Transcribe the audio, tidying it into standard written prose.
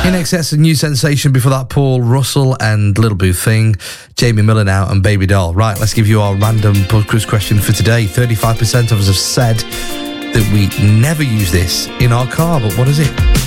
INXS, a new sensation. Before that, Paul Russell and Little Boo Thing. Jamie Miller now and Baby Doll. Right, let's give you our random pub quiz question for today. 35% of us have said that we never use this in our car, but what is it?